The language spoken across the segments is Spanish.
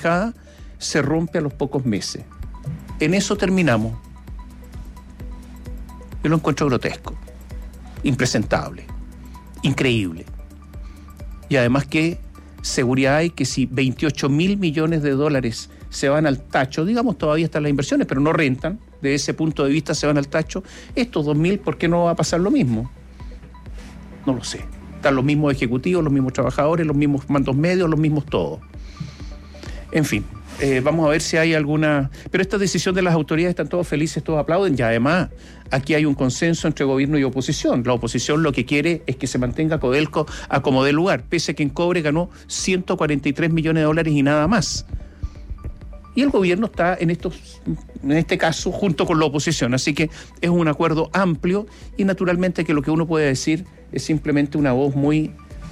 fijada se rompe a los pocos meses. En eso terminamos. Yo lo encuentro grotesco, impresentable, increíble. Y además, ¿qué seguridad hay que si 28.000 millones de dólares se van al tacho, digamos, todavía están las inversiones, pero no rentan, de ese punto de vista se van al tacho, estos 2.000, ¿por qué no va a pasar lo mismo? No lo sé. Están los mismos ejecutivos, los mismos trabajadores, los mismos mandos medios, los mismos todos. En fin, vamos a ver si hay alguna... Pero esta decisión de las autoridades, están todos felices, todos aplauden, y además aquí hay un consenso entre gobierno y oposición. La oposición lo que quiere es que se mantenga Codelco a como dé lugar, pese a que en cobre ganó 143 millones de dólares y nada más. Y el gobierno está en este caso junto con la oposición, así que es un acuerdo amplio y naturalmente que lo que uno puede decir es simplemente una voz muy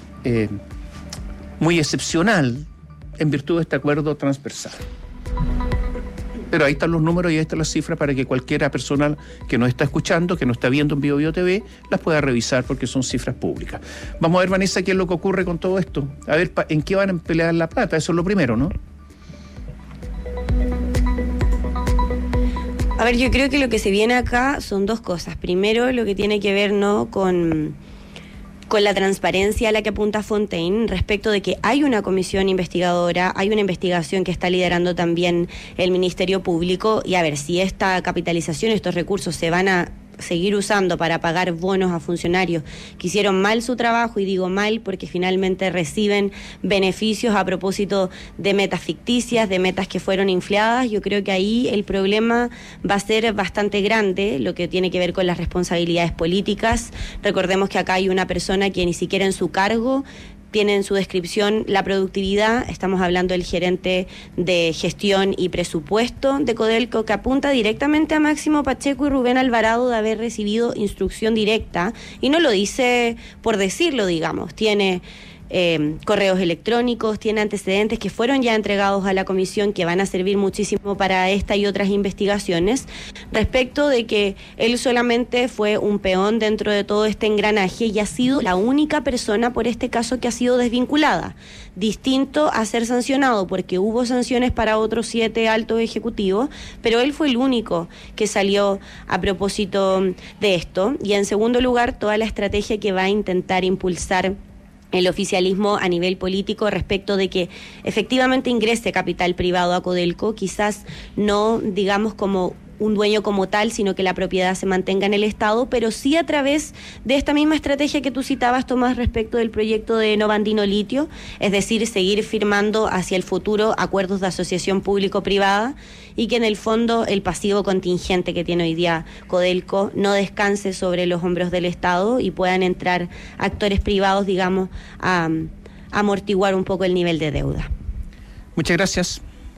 excepcional en virtud de este acuerdo transversal. Pero ahí están los números y ahí están las cifras para que cualquiera persona que nos está escuchando, que nos está viendo en BioBio TV, las pueda revisar porque son cifras públicas. Vamos a ver, Vanessa, qué es lo que ocurre con todo esto. A ver, ¿en qué van a emplear la plata? Eso es lo primero, ¿no? A ver, yo creo que lo que se viene acá son dos cosas. Primero, lo que tiene que ver, ¿no?, con la transparencia a la que apunta Fontaine respecto de que hay una comisión investigadora, hay una investigación que está liderando también el Ministerio Público, y a ver si esta capitalización, estos recursos se van a seguir usando para pagar bonos a funcionarios que hicieron mal su trabajo, y digo mal porque finalmente reciben beneficios a propósito de metas ficticias, de metas que fueron infladas. Yo creo que ahí el problema va a ser bastante grande, lo que tiene que ver con las responsabilidades políticas. Recordemos que acá hay una persona que ni siquiera en su cargo tiene en su descripción la productividad. Estamos hablando del gerente de gestión y presupuesto de Codelco, que apunta directamente a Máximo Pacheco y Rubén Alvarado de haber recibido instrucción directa, y no lo dice por decirlo, digamos. Tiene correos electrónicos, tiene antecedentes que fueron ya entregados a la comisión, que van a servir muchísimo para esta y otras investigaciones, respecto de que él solamente fue un peón dentro de todo este engranaje y ha sido la única persona por este caso que ha sido desvinculada. Distinto a ser sancionado, porque hubo sanciones para otros 7 altos ejecutivos, pero él fue el único que salió a propósito de esto. Y en segundo lugar, toda la estrategia que va a intentar impulsar el oficialismo a nivel político respecto de que efectivamente ingrese capital privado a Codelco, quizás no, digamos, como un dueño como tal, sino que la propiedad se mantenga en el Estado, pero sí a través de esta misma estrategia que tú citabas, Tomás, respecto del proyecto de Nova Andino Litio, es decir, seguir firmando hacia el futuro acuerdos de asociación público-privada, y que en el fondo el pasivo contingente que tiene hoy día Codelco no descanse sobre los hombros del Estado y puedan entrar actores privados, digamos, a amortiguar un poco el nivel de deuda. Muchas gracias.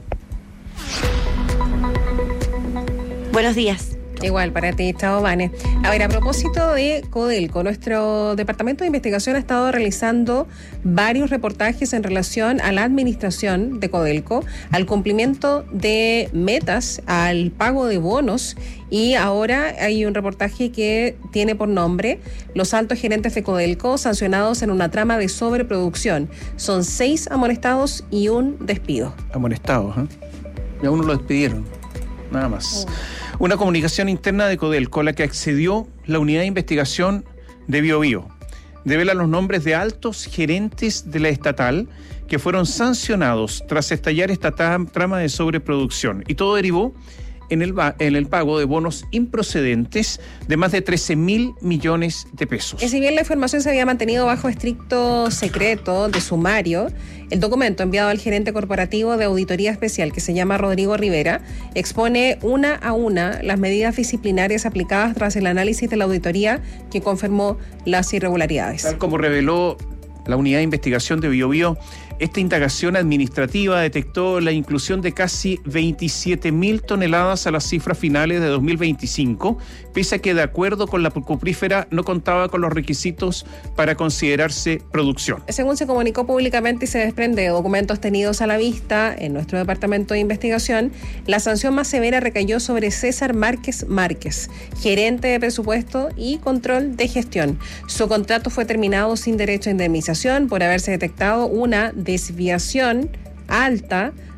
Buenos días. Igual para ti, chao, Vane. A ver, a propósito de Codelco, nuestro departamento de investigación ha estado realizando varios reportajes en relación a la administración de Codelco, al cumplimiento de metas, al pago de bonos, y ahora hay un reportaje que tiene por nombre Los altos gerentes de Codelco sancionados en una trama de sobreproducción. Son 6 amonestados y un despido. Amonestados, ¿eh? Y a uno lo despidieron, nada más. Una comunicación interna de Codelco a la que accedió la unidad de investigación de BioBio devela los nombres de altos gerentes de la estatal que fueron sancionados tras estallar esta trama de sobreproducción, y todo derivó en el pago de bonos improcedentes de más de 13.000 millones de pesos. Y si bien la información se había mantenido bajo estricto secreto de sumario, el documento enviado al gerente corporativo de auditoría especial, que se llama Rodrigo Rivera, expone una a una las medidas disciplinarias aplicadas tras el análisis de la auditoría que confirmó las irregularidades. Tal como reveló la unidad de investigación de BioBio, esta indagación administrativa detectó la inclusión de casi 27.000 toneladas a las cifras finales de 2025, pese a que de acuerdo con la cuprífera no contaba con los requisitos para considerarse producción. Según se comunicó públicamente y se desprende de documentos tenidos a la vista en nuestro departamento de investigación, la sanción más severa recayó sobre César Márquez, gerente de presupuesto y control de gestión. Su contrato fue terminado sin derecho a indemnización por haberse detectado una desviación alta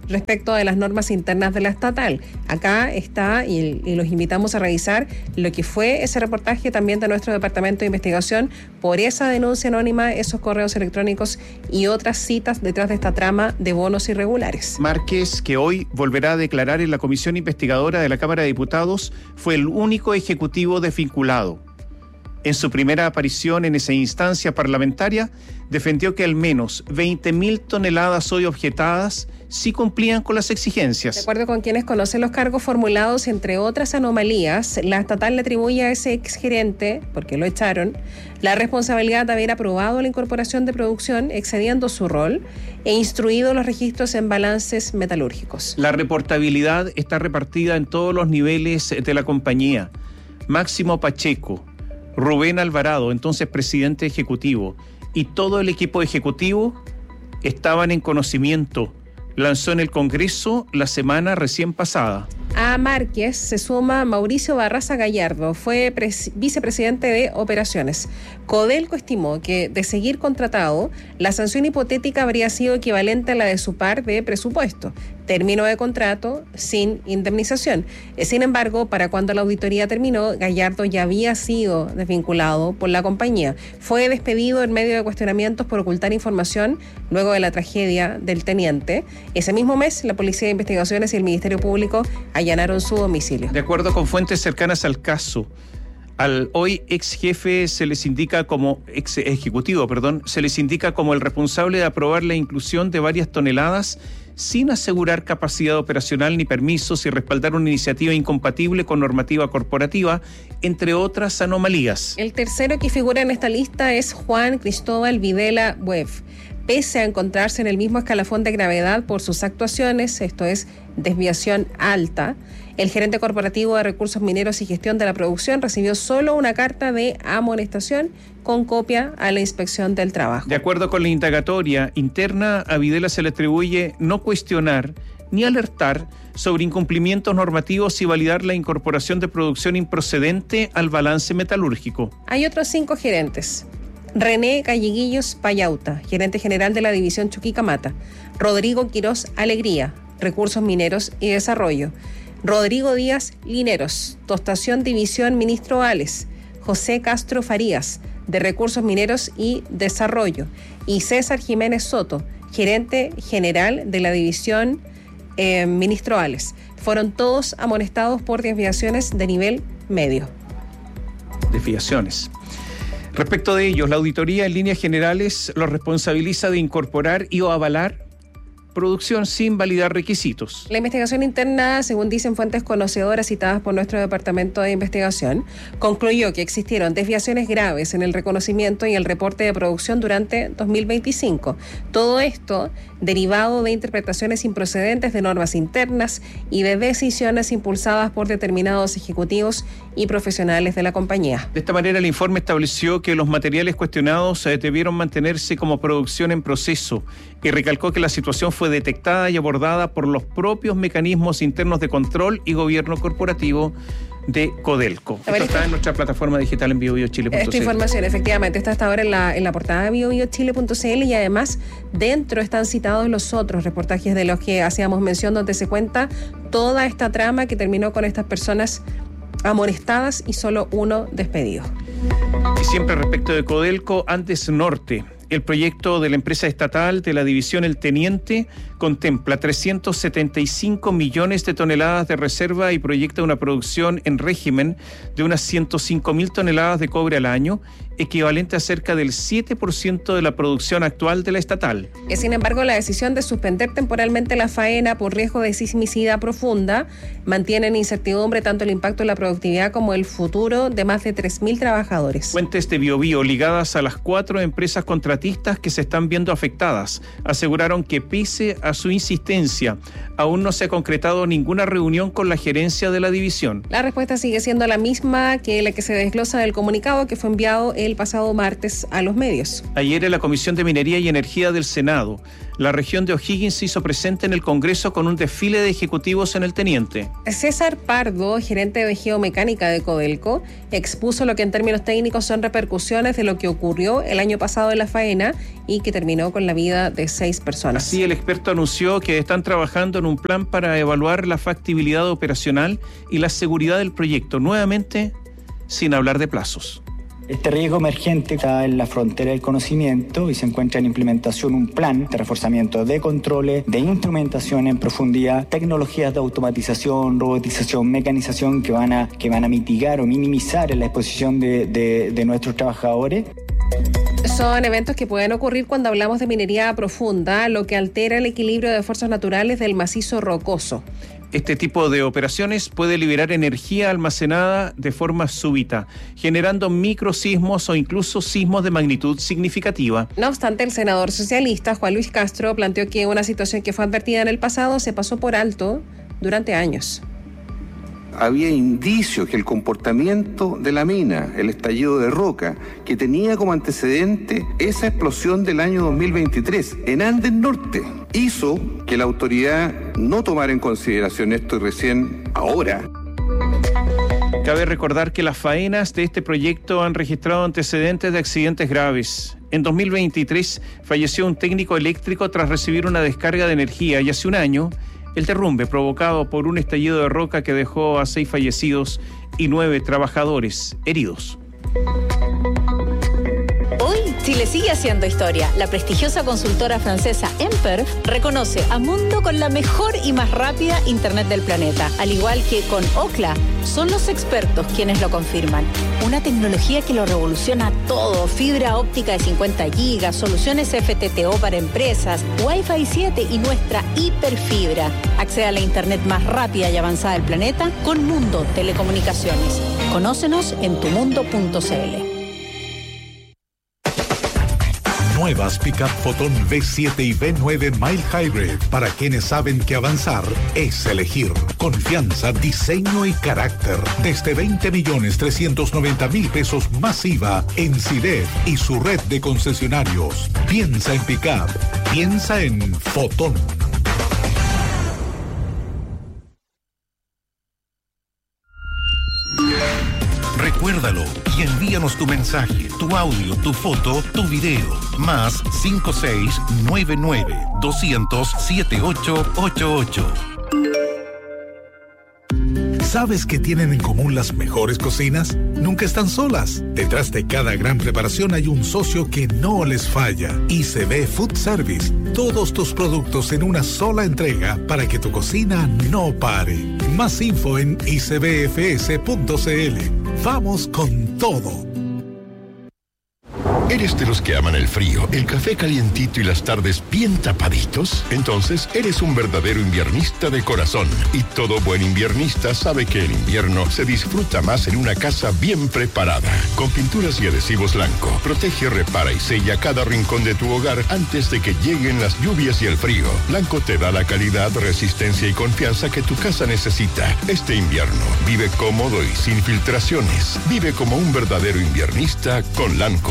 respecto de las normas internas de la estatal. Acá está, y los invitamos a revisar lo que fue ese reportaje también de nuestro departamento de investigación por esa denuncia anónima, esos correos electrónicos y otras citas detrás de esta trama de bonos irregulares. Márquez, que hoy volverá a declarar en la comisión investigadora de la Cámara de Diputados, fue el único ejecutivo desvinculado. En su primera aparición en esa instancia parlamentaria, defendió que al menos 20.000 toneladas hoy objetadas sí cumplían con las exigencias. De acuerdo con quienes conocen los cargos formulados, entre otras anomalías, la estatal le atribuye a ese exgerente, porque lo echaron, la responsabilidad de haber aprobado la incorporación de producción excediendo su rol e instruido los registros en balances metalúrgicos. La reportabilidad está repartida en todos los niveles de la compañía. Máximo Pacheco, Rubén Alvarado, entonces presidente ejecutivo, y todo el equipo ejecutivo estaban en conocimiento. Lanzó en el Congreso la semana recién pasada. A Márquez se suma Mauricio Barraza Gallardo, fue vicepresidente de Operaciones. Codelco estimó que, de seguir contratado, la sanción hipotética habría sido equivalente a la de su par de presupuesto, término de contrato sin indemnización. Sin embargo, para cuando la auditoría terminó, Gallardo ya había sido desvinculado por la compañía. Fue despedido en medio de cuestionamientos por ocultar información luego de la tragedia del teniente. Ese mismo mes, la Policía de Investigaciones y el Ministerio Público allanaron su domicilio. De acuerdo con fuentes cercanas al caso, al hoy ex jefe se les indica como ex ejecutivo, se les indica como el responsable de aprobar la inclusión de varias toneladas sin asegurar capacidad operacional ni permisos y respaldar una iniciativa incompatible con normativa corporativa, entre otras anomalías. El tercero que figura en esta lista es Juan Cristóbal Videla Webb. Pese a encontrarse en el mismo escalafón de gravedad por sus actuaciones, esto es desviación alta, el gerente corporativo de Recursos Mineros y Gestión de la Producción recibió solo una carta de amonestación con copia a la Inspección del Trabajo. De acuerdo con la indagatoria interna, a Videla se le atribuye no cuestionar ni alertar sobre incumplimientos normativos y validar la incorporación de producción improcedente al balance metalúrgico. Hay otros 5 gerentes. René Galleguillos Payauta, gerente general de la división Chuquicamata. Rodrigo Quirós Alegría, Recursos Mineros y Desarrollo. Rodrigo Díaz Lineros, Tostación División Ministro Ales. José Castro Farías, de Recursos Mineros y Desarrollo. Y César Jiménez Soto, gerente general de la división Ministro Ales. Fueron todos amonestados por desviaciones de nivel medio. Desviaciones. Respecto de ellos, la auditoría en líneas generales los responsabiliza de incorporar y o avalar producción sin validar requisitos. La investigación interna, según dicen fuentes conocedoras citadas por nuestro departamento de investigación, concluyó que existieron desviaciones graves en el reconocimiento y el reporte de producción durante 2025. Todo esto derivado de interpretaciones improcedentes de normas internas y de decisiones impulsadas por determinados ejecutivos y profesionales de la compañía. De esta manera, el informe estableció que los materiales cuestionados debieron mantenerse como producción en proceso y recalcó que la situación fue detectada y abordada por los propios mecanismos internos de control y gobierno corporativo de Codelco. Esto está en nuestra plataforma digital en biobiochile.cl. Esta información efectivamente está hasta ahora en la portada de biobiochile.cl y además dentro están citados los otros reportajes de los que hacíamos mención, donde se cuenta toda esta trama que terminó con estas personas amonestadas y solo uno despedido. Y siempre respecto de Codelco, Andes Norte. El proyecto de la empresa estatal de la división El Teniente contempla 375 millones de toneladas de reserva y proyecta una producción en régimen de unas 105.000 toneladas de cobre al año, equivalente a cerca del 7% de la producción actual de la estatal. Sin embargo, la decisión de suspender temporalmente la faena por riesgo de sismicidad profunda mantiene en incertidumbre tanto el impacto en la productividad como el futuro de más de 3.000 trabajadores. Fuentes de BioBio ligadas a las 4 empresas contratistas que se están viendo afectadas aseguraron que pese a su insistencia, aún no se ha concretado ninguna reunión con la gerencia de la división. La respuesta sigue siendo la misma que la que se desglosa del comunicado que fue enviado el pasado martes a los medios. Ayer en la Comisión de Minería y Energía del Senado, la región de O'Higgins se hizo presente en el Congreso con un desfile de ejecutivos en el Teniente. César Pardo, gerente de geomecánica de Codelco, expuso lo que en términos técnicos son repercusiones de lo que ocurrió el año pasado en la faena y que terminó con la vida de 6 personas. Así, el experto anunció que están trabajando en un plan para evaluar la factibilidad operacional y la seguridad del proyecto, nuevamente sin hablar de plazos. Este riesgo emergente está en la frontera del conocimiento y se encuentra en implementación un plan de reforzamiento de controles, de instrumentación en profundidad, tecnologías de automatización, robotización, mecanización que van a mitigar o minimizar la exposición de nuestros trabajadores. Son eventos que pueden ocurrir cuando hablamos de minería profunda, lo que altera el equilibrio de fuerzas naturales del macizo rocoso. Este tipo de operaciones puede liberar energía almacenada de forma súbita, generando microsismos o incluso sismos de magnitud significativa. No obstante, el senador socialista Juan Luis Castro planteó que una situación que fue advertida en el pasado se pasó por alto durante años. Había indicios que el comportamiento de la mina, el estallido de roca, que tenía como antecedente esa explosión del año 2023 en Andes Norte, hizo que la autoridad no tomara en consideración esto y recién ahora. Cabe recordar que las faenas de este proyecto han registrado antecedentes de accidentes graves. En 2023 falleció un técnico eléctrico tras recibir una descarga de energía y hace un año el derrumbe provocado por un estallido de roca que dejó a 6 fallecidos y 9 trabajadores heridos. Hoy Chile sigue haciendo historia. La prestigiosa consultora francesa Emper reconoce a Mundo con la mejor y más rápida internet del planeta. Al igual que con Ookla, son los expertos quienes lo confirman. Una tecnología que lo revoluciona todo. Fibra óptica de 50 gigas, soluciones FTTO para empresas, Wi-Fi 7 y nuestra hiperfibra. Accede a la internet más rápida y avanzada del planeta con Mundo Telecomunicaciones. Conócenos en tumundo.cl. Nuevas Pickup Photon V7 y V9 Mild Hybrid para quienes saben que avanzar es elegir. Confianza, diseño y carácter. Desde 20.390.000 pesos más IVA en CIDEF y su red de concesionarios. Piensa en Pickup. Piensa en Photon. Recuérdalo y envíanos tu mensaje, tu audio, tu foto, tu video. Más 5699-200-7888. ¿Sabes qué tienen en común las mejores cocinas? Nunca están solas. Detrás de cada gran preparación hay un socio que no les falla. ICB Food Service. Todos tus productos en una sola entrega para que tu cocina no pare. Más info en icbfs.cl. Vamos con todo. ¿Eres de los que aman el frío, el café calientito y las tardes bien tapaditos? Entonces eres un verdadero inviernista de corazón. Y todo buen inviernista sabe que el invierno se disfruta más en una casa bien preparada. Con pinturas y adhesivos Lanco, protege, repara y sella cada rincón de tu hogar antes de que lleguen las lluvias y el frío. Lanco te da la calidad, resistencia y confianza que tu casa necesita. Este invierno, vive cómodo y sin filtraciones. Vive como un verdadero inviernista con Lanco.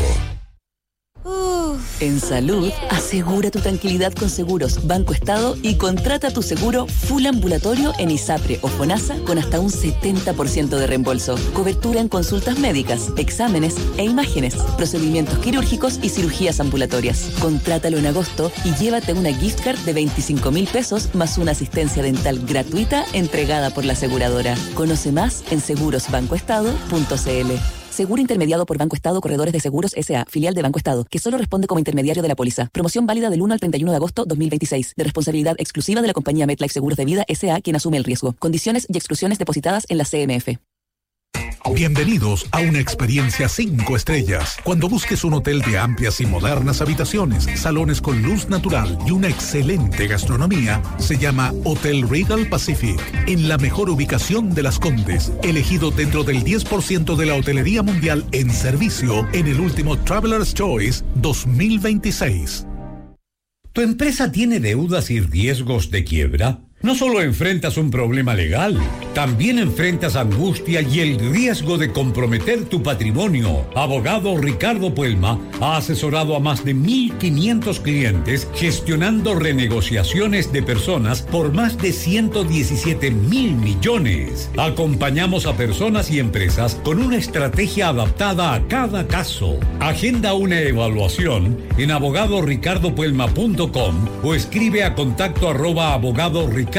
En salud, asegura tu tranquilidad con Seguros Banco Estado y contrata tu seguro full ambulatorio en ISAPRE o FONASA con hasta un 70% de reembolso. Cobertura en consultas médicas, exámenes e imágenes, procedimientos quirúrgicos y cirugías ambulatorias. Contrátalo en agosto y llévate una gift card de 25.000 pesos más una asistencia dental gratuita entregada por la aseguradora. Conoce más en segurosbancoestado.cl. Seguro intermediado por Banco Estado Corredores de Seguros S.A., filial de Banco Estado, que solo responde como intermediario de la póliza. Promoción válida del 1 al 31 de agosto 2026, de responsabilidad exclusiva de la compañía MetLife Seguros de Vida S.A., quien asume el riesgo. Condiciones y exclusiones depositadas en la CMF. Bienvenidos a una experiencia 5 estrellas. Cuando busques un hotel de amplias y modernas habitaciones, salones con luz natural y una excelente gastronomía, se llama Hotel Regal Pacific, en la mejor ubicación de Las Condes, elegido dentro del 10% de la hotelería mundial en servicio en el último Traveler's Choice 2026. ¿Tu empresa tiene deudas y riesgos de quiebra? No solo enfrentas un problema legal, también enfrentas angustia y el riesgo de comprometer tu patrimonio. Abogado Ricardo Puelma ha asesorado a más de 1.500 clientes gestionando renegociaciones de personas por más de 117.000 millones. Acompañamos a personas y empresas con una estrategia adaptada a cada caso. Agenda una evaluación en abogadoricardopuelma.com o escribe a contacto@abogadoricardopuelma.com.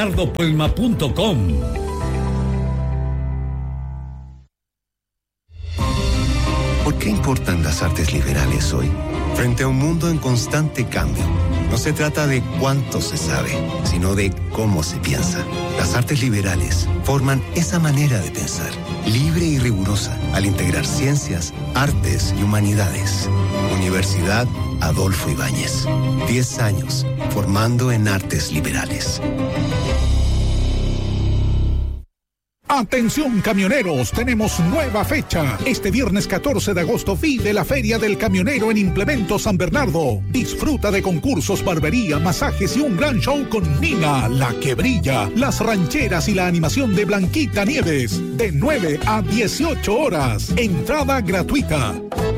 ¿Por qué importan las artes liberales hoy? Frente a un mundo en constante cambio, no se trata de cuánto se sabe, sino de cómo se piensa. Las artes liberales forman esa manera de pensar, libre y rigurosa, al integrar ciencias, artes y humanidades. Universidad Adolfo Ibáñez. 10 años formando en artes liberales. Atención camioneros, tenemos nueva fecha. Este viernes 14 de agosto vive la Feria del Camionero en Implementos San Bernardo. Disfruta de concursos, barbería, masajes y un gran show con Nina, la que brilla, las rancheras y la animación de Blanquita Nieves. De 9 a 18 horas. Entrada gratuita.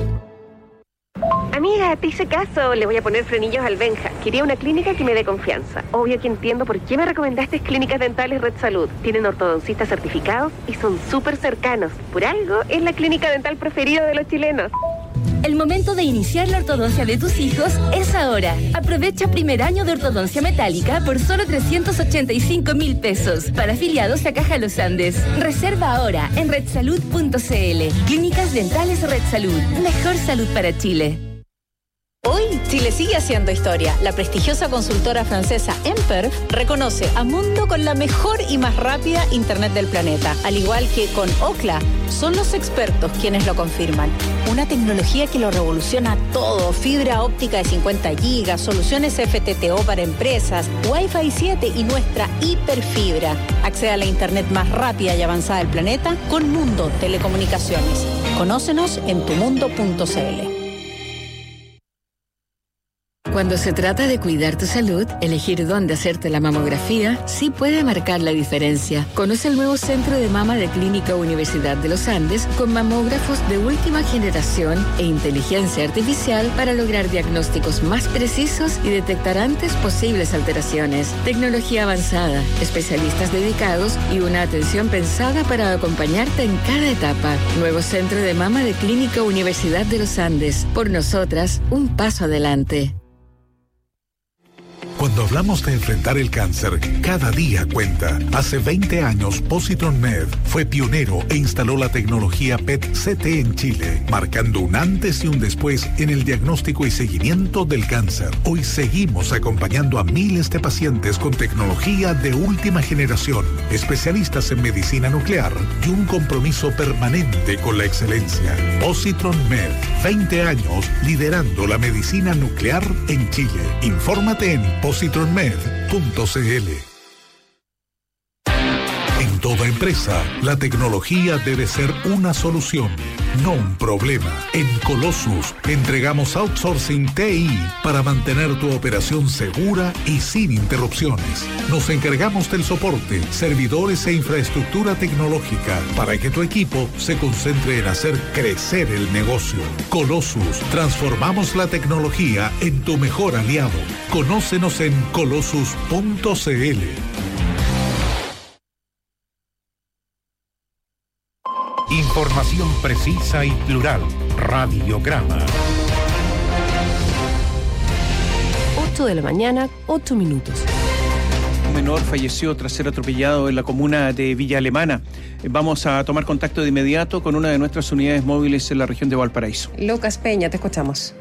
Amiga, te hice caso, le voy a poner frenillos al Benja. Quería una clínica que me dé confianza. Obvio que entiendo por qué me recomendaste Clínicas Dentales Red Salud. Tienen ortodoncistas certificados y son súper cercanos. Por algo, es la clínica dental preferida de los chilenos. El momento de iniciar la ortodoncia de tus hijos es ahora. Aprovecha primer año de ortodoncia metálica por solo 385.000 pesos. Para afiliados a Caja Los Andes. Reserva ahora en redsalud.cl. Clínicas Dentales Red Salud. Mejor salud para Chile. Hoy, Chile sigue haciendo historia. La prestigiosa consultora francesa Emperf reconoce a Mundo con la mejor y más rápida Internet del planeta. Al igual que con Ookla, son los expertos quienes lo confirman. Una tecnología que lo revoluciona todo. Fibra óptica de 50 gigas, soluciones FTTO para empresas, Wi-Fi 7 y nuestra hiperfibra. Accede a la Internet más rápida y avanzada del planeta con Mundo Telecomunicaciones. Conócenos en tumundo.cl. Cuando se trata de cuidar tu salud, elegir dónde hacerte la mamografía sí puede marcar la diferencia. Conoce el nuevo Centro de Mama de Clínica Universidad de los Andes con mamógrafos de última generación e inteligencia artificial para lograr diagnósticos más precisos y detectar antes posibles alteraciones. Tecnología avanzada, especialistas dedicados y una atención pensada para acompañarte en cada etapa. Nuevo Centro de Mama de Clínica Universidad de los Andes. Por nosotras, un paso adelante. Cuando hablamos de enfrentar el cáncer, cada día cuenta. Hace 20 años, Positron Med fue pionero e instaló la tecnología PET-CT en Chile, marcando un antes y un después en el diagnóstico y seguimiento del cáncer. Hoy seguimos acompañando a miles de pacientes con tecnología de última generación, especialistas en medicina nuclear y un compromiso permanente con la excelencia. Positron Med, 20 años liderando la medicina nuclear en Chile. Infórmate en positronmed.cl. En toda empresa, la tecnología debe ser una solución, no un problema. En Colossus entregamos outsourcing TI para mantener tu operación segura y sin interrupciones. Nos encargamos del soporte, servidores e infraestructura tecnológica para que tu equipo se concentre en hacer crecer el negocio. Colossus, transformamos la tecnología en tu mejor aliado. Conócenos en colossus.cl. Información precisa y plural. Radiograma. 8 de la mañana, 8 minutos. Un menor falleció tras ser atropellado en la comuna de Villa Alemana. Vamos a tomar contacto de inmediato con una de nuestras unidades móviles en la región de Valparaíso. Lucas Peña, te escuchamos.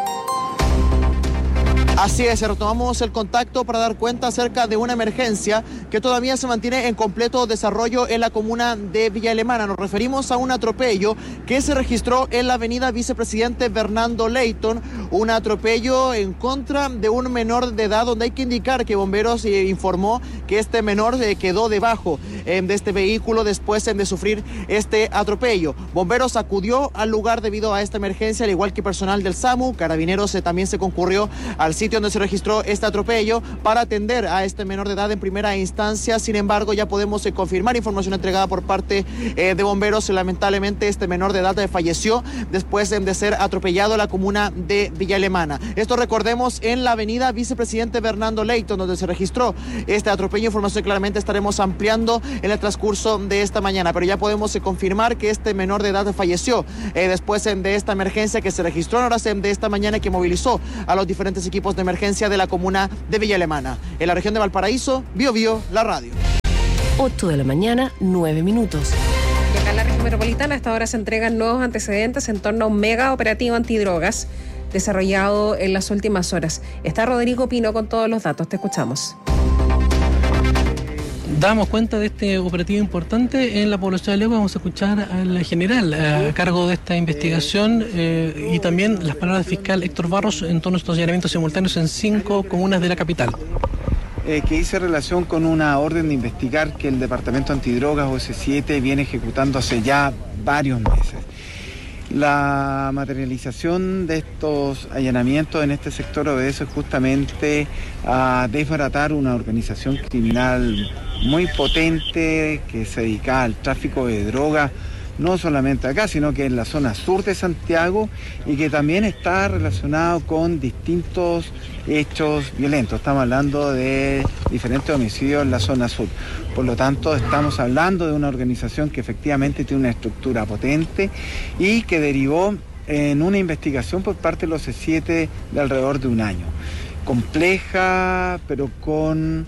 Así es, retomamos el contacto para dar cuenta acerca de una emergencia que todavía se mantiene en completo desarrollo en la comuna de Villa Alemana. Nos referimos a un atropello que se registró en la avenida Vicepresidente Bernardo Leighton, un atropello en contra de un menor de edad, donde hay que indicar que Bomberos informó que este menor quedó debajo de este vehículo después de sufrir este atropello. Bomberos acudió al lugar debido a esta emergencia, al igual que personal del SAMU. Carabineros también se concurrió al sitio sitio donde se registró este atropello para atender a este menor de edad en primera instancia. Sin embargo, ya podemos confirmar información entregada por parte de bomberos. Lamentablemente, este menor de edad falleció después de ser atropellado en la comuna de Villa Alemana. Esto, recordemos, en la avenida Vicepresidente Bernardo Leyton, donde se registró este atropello. Información claramente estaremos ampliando en el transcurso de esta mañana, pero ya podemos confirmar que este menor de edad falleció después de esta emergencia que se registró en horas de esta mañana y que movilizó a los diferentes equipos de emergencia de la comuna de Villa Alemana. En la región de Valparaíso, Bio, la radio. 8 de la mañana, 9 minutos. Y acá en la región metropolitana hasta ahora se entregan nuevos antecedentes en torno a un mega operativo antidrogas desarrollado en las últimas horas. Está Rodrigo Pino con todos los datos. Te escuchamos. Damos cuenta de este operativo importante en la población de Lego. Vamos a escuchar al general a cargo de esta investigación y también las palabras del fiscal Héctor Barros en torno a estos allanamientos simultáneos en 5 comunas de la capital. Que hice relación con una orden de investigar que el Departamento Antidrogas OS7 viene ejecutando hace ya varios meses. La materialización de estos allanamientos en este sector obedece justamente a desbaratar una organización criminal muy potente que se dedica al tráfico de drogas, no solamente acá, sino que en la zona sur de Santiago y que también está relacionado con distintos hechos violentos. Estamos hablando de diferentes homicidios en la zona sur. Por lo tanto, estamos hablando de una organización que efectivamente tiene una estructura potente y que derivó en una investigación por parte de los C7 de alrededor de un año. Compleja, pero con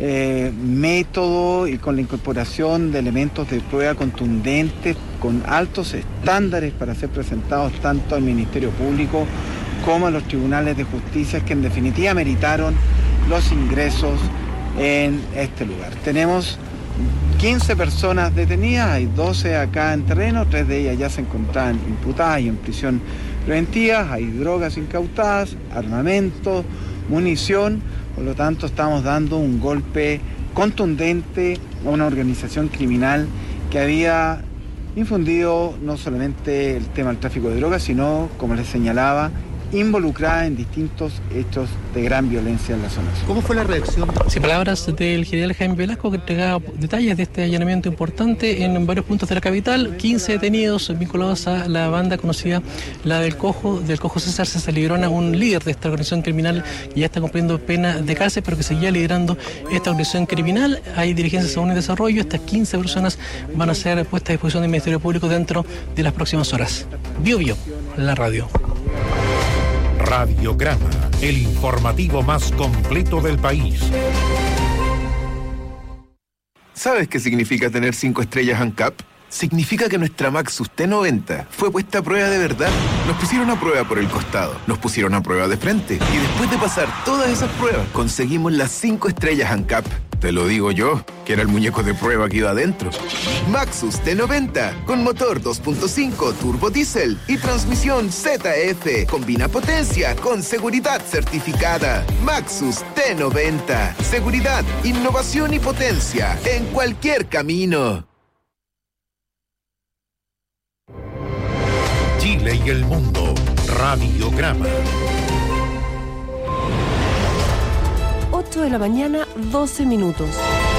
método y con la incorporación de elementos de prueba contundentes, con altos estándares para ser presentados tanto al Ministerio Público como a los tribunales de justicia, que en definitiva meritaron los ingresos en este lugar. Tenemos 15 personas detenidas, hay 12 acá en terreno, 3 de ellas ya se encontraban imputadas y en prisión preventiva, hay drogas incautadas, armamento, munición. Por lo tanto, estamos dando un golpe contundente a una organización criminal que había infundido no solamente el tema del tráfico de drogas, sino, como les señalaba, involucrada en distintos hechos de gran violencia en la zona sur. ¿Cómo fue la reacción? Sí, palabras del general Jaime Velasco, que entregaba detalles de este allanamiento importante en varios puntos de la capital. 15 detenidos vinculados a la banda conocida, la del Cojo César Librona, un líder de esta organización criminal que ya está cumpliendo pena de cárcel, pero que seguía liderando esta organización criminal. Hay dirigencias aún en desarrollo. Estas 15 personas van a ser puestas a disposición del Ministerio Público dentro de las próximas horas. Bio, la radio. Radiograma, el informativo más completo del país. ¿Sabes qué significa tener 5 estrellas ANCAP? Significa que nuestra Maxus T90 fue puesta a prueba de verdad. Nos pusieron a prueba por el costado, nos pusieron a prueba de frente y después de pasar todas esas pruebas conseguimos las 5 estrellas ANCAP. Te lo digo yo, que era el muñeco de prueba que iba adentro. Maxus T90, con motor 2.5 turbo diésel y transmisión ZF. Combina potencia con seguridad certificada. Maxus T90, seguridad, innovación y potencia en cualquier camino. Chile y el mundo. Radiograma. 8 de la mañana, 12 minutos.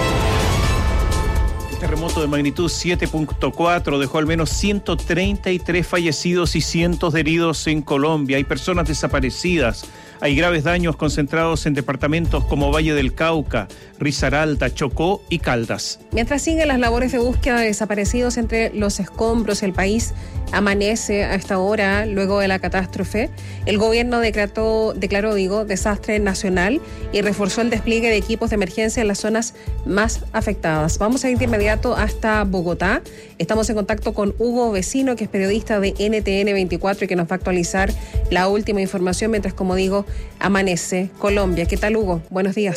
El terremoto de magnitud 7.4 dejó al menos 133 fallecidos y cientos de heridos en Colombia. Hay personas desaparecidas. Hay graves daños concentrados en departamentos como Valle del Cauca, Risaralda, Chocó y Caldas. Mientras siguen las labores de búsqueda de desaparecidos entre los escombros, el país amanece a esta hora luego de la catástrofe. El gobierno declaró desastre nacional y reforzó el despliegue de equipos de emergencia en las zonas más afectadas. Vamos a ir de inmediato hasta Bogotá. Estamos en contacto con Hugo Vecino, que es periodista de NTN 24 y que nos va a actualizar la última información mientras, como digo, amanece Colombia. ¿Qué tal, Hugo? Buenos días.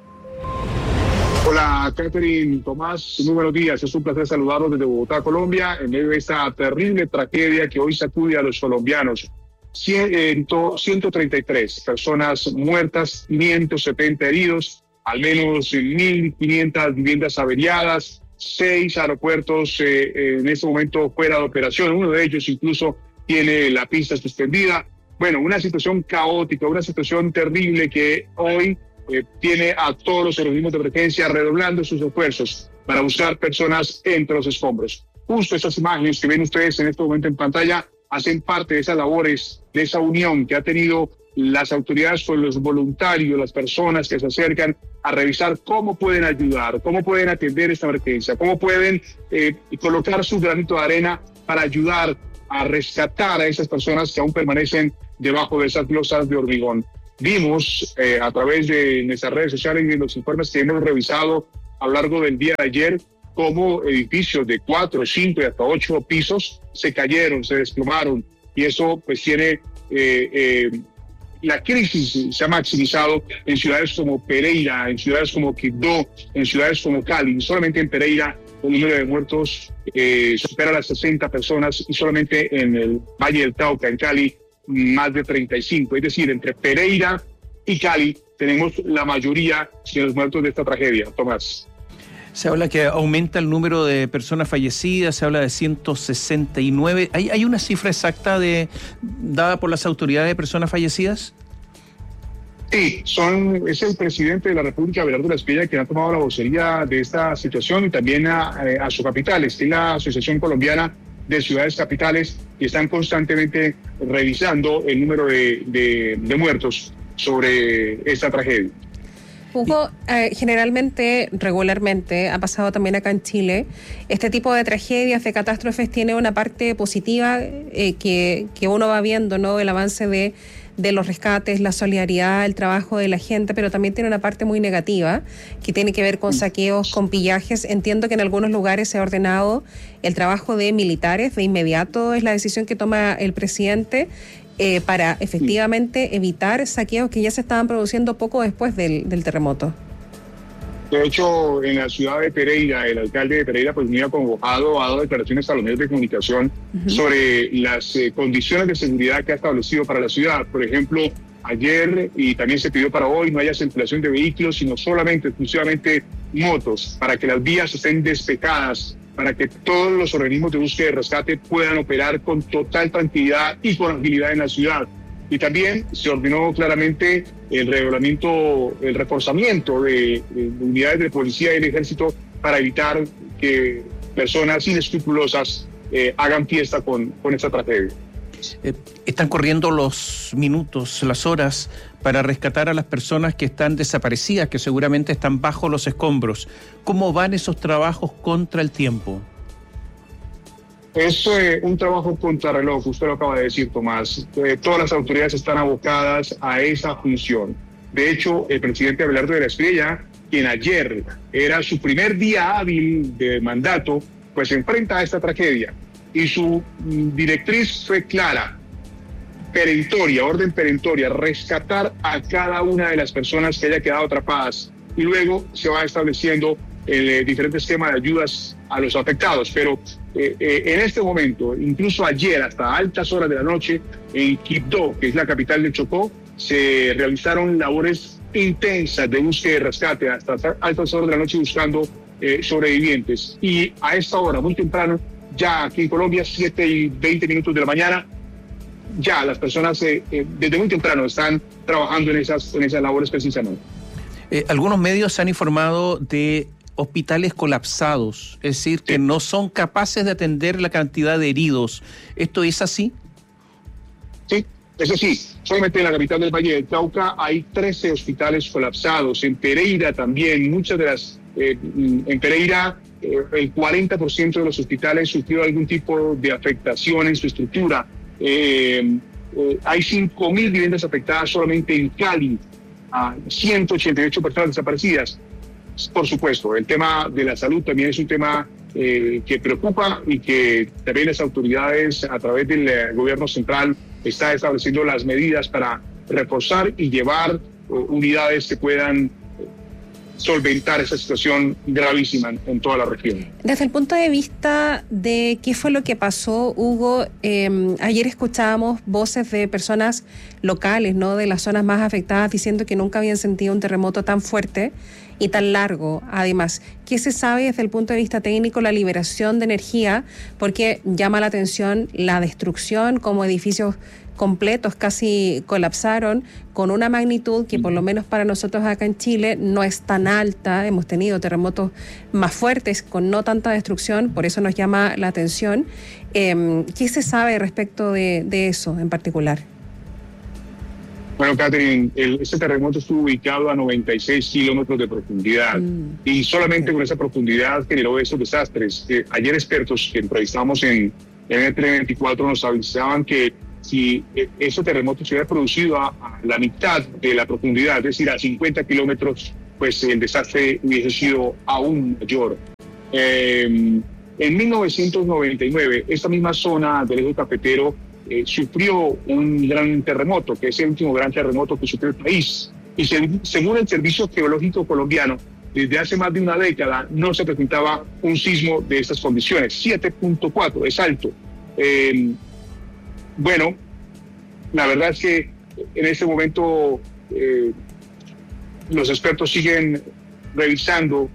Hola, Catherine, Tomás, muy buenos días. Es un placer saludarlos desde Bogotá, Colombia, en medio de esta terrible tragedia que hoy sacude a los colombianos. 133 personas muertas, 570 heridos, al menos 1.500 viviendas averiadas, 6 aeropuertos en este momento fuera de operación. Uno de ellos incluso tiene la pista suspendida. Bueno, una situación caótica, una situación terrible que hoy tiene a todos los organismos de emergencia redoblando sus esfuerzos para buscar personas entre los escombros. Justo esas imágenes que ven ustedes en este momento en pantalla hacen parte de esas labores, de esa unión que ha tenido las autoridades con los voluntarios, las personas que se acercan a revisar cómo pueden ayudar, cómo pueden atender esta emergencia, cómo pueden colocar su granito de arena para ayudar a rescatar a esas personas que aún permanecen debajo de esas losas de hormigón. Vimos a través de nuestras redes sociales y de los informes que hemos revisado a lo largo del día de ayer cómo edificios de 4, 5 y hasta 8 pisos se cayeron, se desplomaron, y eso pues tiene... la crisis se ha maximizado en ciudades como Pereira, en ciudades como Quibdó, en ciudades como Cali. Solamente en Pereira el número de muertos supera las 60 personas, y solamente en el Valle del Cauca, en Cali, más de 35. Es decir, entre Pereira y Cali tenemos la mayoría de los muertos de esta tragedia. Tomás. Se habla que aumenta el número de personas fallecidas, se habla de 169. ¿Hay una cifra exacta dada por las autoridades de personas fallecidas? Sí, es el presidente de la República, Abelardo Lasprilla, quien ha tomado la vocería de esta situación, y también a su capital. Está en la Asociación Colombiana de Ciudades Capitales, y están constantemente revisando el número de muertos sobre esta tragedia. Hugo, generalmente, regularmente, ha pasado también acá en Chile, este tipo de tragedias, de catástrofes, tiene una parte positiva que uno va viendo, ¿no? El avance de los rescates, la solidaridad, el trabajo de la gente, pero también tiene una parte muy negativa que tiene que ver con saqueos, con pillajes. Entiendo que en algunos lugares se ha ordenado el trabajo de militares de inmediato, es la decisión que toma el presidente, para efectivamente evitar saqueos que ya se estaban produciendo poco después del terremoto. De hecho, en la ciudad de Pereira, el alcalde de Pereira pues me ha convocado, ha dado declaraciones a los medios de comunicación sobre las condiciones de seguridad que ha establecido para la ciudad. Por ejemplo, ayer, y también se pidió para hoy, no haya circulación de vehículos, sino solamente, exclusivamente motos, para que las vías estén despejadas, para que todos los organismos de búsqueda y rescate puedan operar con total tranquilidad y con agilidad en la ciudad. Y también se ordenó claramente el reforzamiento de unidades de policía y el ejército para evitar que personas inescrupulosas hagan fiesta con esta tragedia. Están corriendo los minutos, las horas para rescatar a las personas que están desaparecidas, que seguramente están bajo los escombros. ¿Cómo van esos trabajos contra el tiempo? Es un trabajo contrarreloj, usted lo acaba de decir, Tomás. Todas las autoridades están abocadas a esa función. De hecho, el presidente Abelardo de Lasprilla, quien ayer era su primer día hábil de mandato, pues se enfrenta a esta tragedia. Y su directriz fue clara, perentoria, orden perentoria, rescatar a cada una de las personas que haya quedado atrapadas. Y luego se va estableciendo el diferente esquema de ayudas a los afectados. Pero en este momento, incluso ayer hasta altas horas de la noche, en Quibdó, que es la capital del Chocó, se realizaron labores intensas de búsqueda y rescate hasta altas horas de la noche buscando sobrevivientes. Y a esta hora, muy temprano, ya aquí en Colombia, 7:20 de la mañana, ya las personas desde muy temprano están trabajando en esas labores precisamente. Algunos medios han informado de hospitales colapsados, es decir, que no son capaces de atender la cantidad de heridos. ¿Esto es así? Sí, es así. Solamente en la capital del Valle del Cauca hay 13 hospitales colapsados. En Pereira también, muchas de las... en Pereira, el 40% de los hospitales sufrió algún tipo de afectación en su estructura. Hay 5.000 viviendas afectadas solamente en Cali, 188 personas desaparecidas. Por supuesto, el tema de la salud también es un tema que preocupa y que también las autoridades a través del gobierno central está estableciendo las medidas para reforzar y llevar unidades que puedan solventar esa situación gravísima en toda la región. Desde el punto de vista de qué fue lo que pasó, Hugo, ayer escuchábamos voces de personas locales, ¿no?, de las zonas más afectadas, diciendo que nunca habían sentido un terremoto tan fuerte y tan largo. Además, ¿qué se sabe desde el punto de vista técnico, la liberación de energía? Porque llama la atención la destrucción, como edificios completos casi colapsaron, con una magnitud que por lo menos para nosotros acá en Chile no es tan alta. Hemos tenido terremotos más fuertes con no tanta destrucción, por eso nos llama la atención. ¿Qué se sabe respecto de eso en particular? Bueno, Catherine, este terremoto estuvo ubicado a 96 kilómetros de profundidad y solamente con esa profundidad generó esos desastres. Ayer expertos que entrevistamos en NTN24 nos avisaban que si ese terremoto se hubiera producido a la mitad de la profundidad, es decir, a 50 kilómetros, pues el desastre hubiese sido aún mayor. En 1999, esta misma zona del eje cafetero sufrió un gran terremoto, que es el último gran terremoto que sufrió el país. Y según el Servicio Geológico Colombiano, desde hace más de una década no se presentaba un sismo de estas condiciones. 7.4, es alto. Bueno, la verdad es que en este momento los expertos siguen revisando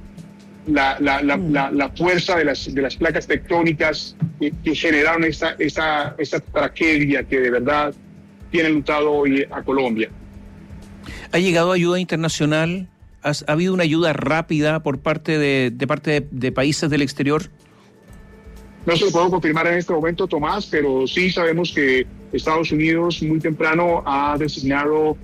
la fuerza de las placas tectónicas que generaron esta tragedia que de verdad tiene enlutado hoy a Colombia. ¿Ha llegado ayuda internacional? ¿Ha habido una ayuda rápida por parte de países del exterior? No se lo puedo confirmar en este momento, Tomás, pero sí sabemos que Estados Unidos muy temprano ha designado